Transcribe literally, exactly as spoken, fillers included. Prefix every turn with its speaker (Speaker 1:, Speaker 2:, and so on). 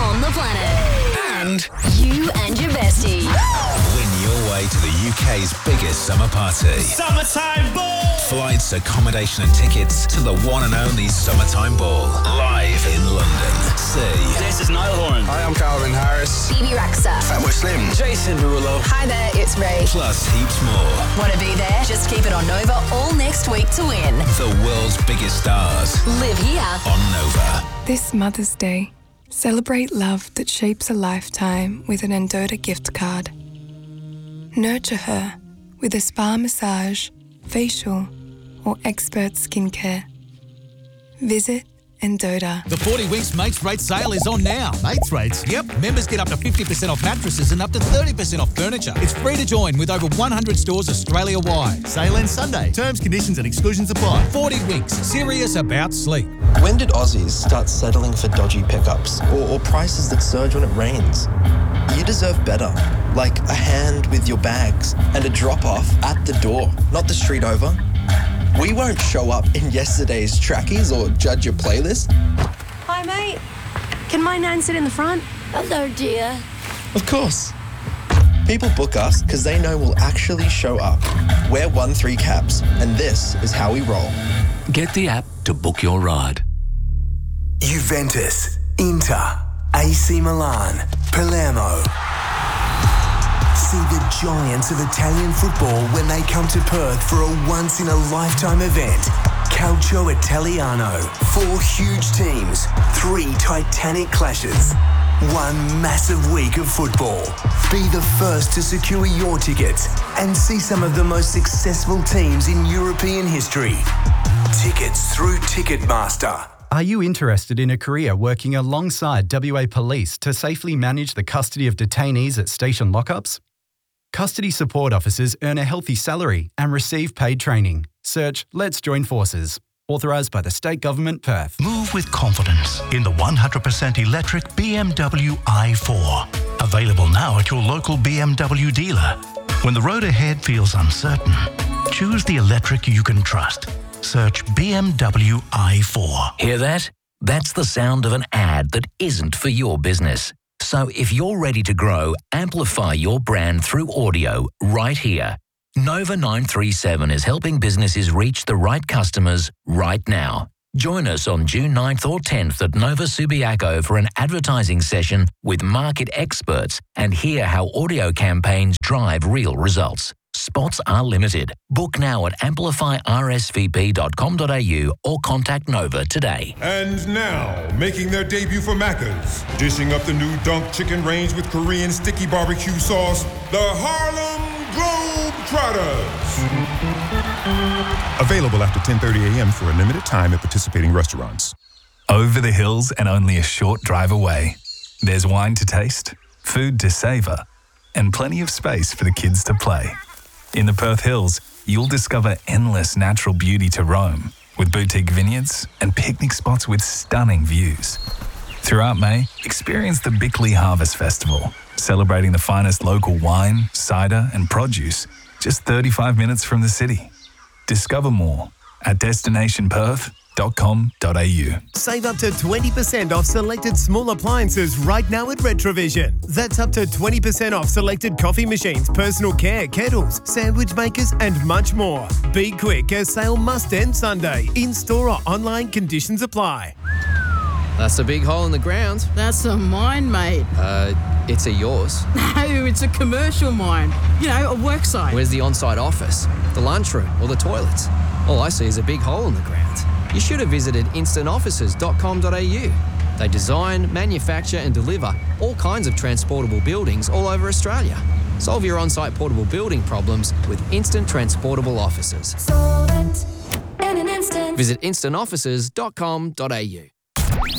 Speaker 1: on the planet.
Speaker 2: And
Speaker 1: You and your bestie.
Speaker 2: win your way to the U K's biggest summer party.
Speaker 3: Summertime Ball!
Speaker 2: Flights, accommodation and tickets to the one and only Summertime Ball. Live in London. See.
Speaker 3: This is Niall Horan.
Speaker 4: Hi, I'm Calvin Harris.
Speaker 1: Phoebe Raxa.
Speaker 2: Fatboy Slim.
Speaker 3: Jason Derulo.
Speaker 1: Hi there, it's Ray.
Speaker 2: Plus heaps more.
Speaker 1: Want to be there? Just keep it on Nova all next week to win.
Speaker 2: The world's biggest stars
Speaker 1: Live here.
Speaker 2: on Nova.
Speaker 5: This Mother's Day, celebrate love that shapes a lifetime with an Endota gift card. Nurture her with a spa massage, facial, or expert skincare. Visit Endota.
Speaker 6: The forty Winks Mates Rate sale is on now.
Speaker 7: Mates rates?
Speaker 6: Yep, members get up to fifty percent off mattresses and up to thirty percent off furniture. It's free to join with over one hundred stores Australia-wide.
Speaker 7: Sale ends Sunday. Terms, conditions and exclusions apply.
Speaker 6: forty Winks, serious about sleep.
Speaker 8: When did Aussies start settling for dodgy pickups or, or prices that surge when it rains? You deserve better, like a hand with your bags and a drop-off at the door, not the street over. We won't show up in yesterday's trackies or judge your playlist.
Speaker 9: Hi, mate. Can my nan sit in the front?
Speaker 1: Hello, dear.
Speaker 8: Of course. People book us because they know we'll actually show up. We're one three cabs, and this is how we roll.
Speaker 10: Get the app to book your ride.
Speaker 11: Juventus, Inter, A C Milan, Palermo. See the giants of Italian football when they come to Perth for a once-in-a-lifetime event. Calcio Italiano. Four huge teams, three titanic clashes. One massive week of football. Be the first to secure your tickets and see some of the most successful teams in European history. Tickets through Ticketmaster.
Speaker 12: Are you interested in a career working alongside W A Police to safely manage the custody of detainees at station lockups? Custody support officers earn a healthy salary and receive paid training. Search Let's Join Forces. Authorised by the State Government, Perth.
Speaker 13: Move with confidence in the one hundred percent electric B M W i four. Available now at your local B M W dealer. When the road ahead feels uncertain, choose the electric you can trust. Search B M W i four.
Speaker 10: Hear that? That's the sound of an ad that isn't for your business. So if you're ready to grow, amplify your brand through audio right here. Nova nine three seven is helping businesses reach the right customers right now. Join us on June ninth or tenth at Nova Subiaco for an advertising session with market experts and hear how audio campaigns drive real results. Spots are limited. Book now at amplify r s v p dot com dot a u or contact Nova today.
Speaker 14: And now, making their debut for Macca's, dishing up the new Dunk Chicken range with Korean sticky barbecue sauce, the Harlem Globetrotters. Available after ten thirty a.m. for a limited time at participating restaurants.
Speaker 15: Over the hills and only a short drive away, there's wine to taste, food to savour, and plenty of space for the kids to play. In the Perth Hills, you'll discover endless natural beauty to roam, with boutique vineyards and picnic spots with stunning views. Throughout May, experience the Bickley Harvest Festival, celebrating the finest local wine, cider and produce, just thirty-five minutes from the city. Discover more at destination perth dot com dot a u.
Speaker 16: Save up to twenty percent off selected small appliances right now at Retrovision. That's up to twenty percent off selected coffee machines, personal care, kettles, sandwich makers, and much more. Be quick, as sale must end Sunday. In-store or online, conditions apply.
Speaker 17: That's a big hole in the ground.
Speaker 18: That's a mine, mate.
Speaker 17: Uh, it's a yours.
Speaker 18: No, it's a commercial mine. You know, a work site.
Speaker 17: Where's the on-site office, the lunchroom, or the toilets? All I see is a big hole in the ground. You should have visited instant offices dot com dot a u. They design, manufacture and deliver all kinds of transportable buildings all over Australia. Solve your on-site portable building problems with Instant Transportable Offices.
Speaker 1: Solvent in an instant.
Speaker 17: Visit instant offices dot com dot a u.